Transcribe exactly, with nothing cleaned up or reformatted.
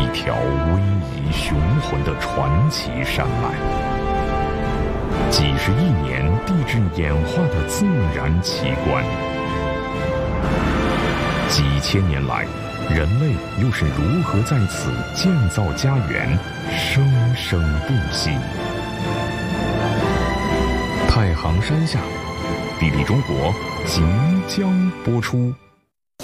一条逶迤雄浑的传奇山脉，几十亿年地质演化的自然奇观，几千年来，人类又是如何在此建造家园，生生不息？太行山下，地理中国即将播出。